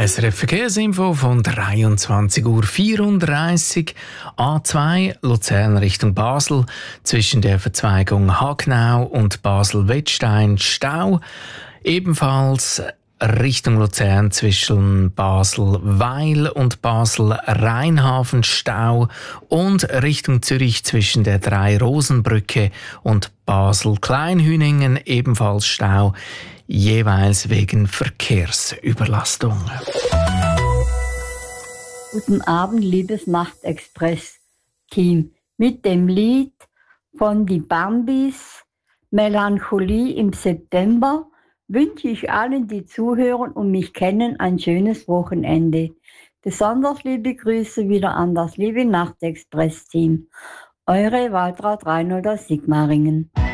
SRF Verkehrsinfo von 23:34 Uhr. A2 Luzern Richtung Basel. Zwischen der Verzweigung Hagenau und Basel-Wettstein Stau. Ebenfalls Richtung Luzern zwischen Basel-Weil und Basel-Rheinhafen Stau. Und Richtung Zürich zwischen der Drei-Rosen-Brücke und Basel-Kleinhüningen ebenfalls Stau. Jeweils wegen Verkehrsüberlastung. Guten Abend, liebes Nachtexpress-Team. Mit dem Lied von die Bambis Melancholie im September wünsche ich allen, die zuhören und mich kennen, ein schönes Wochenende. Besonders liebe Grüße wieder an das liebe Nachtexpress-Team. Eure Waltraud Reinhold aus Sigmaringen.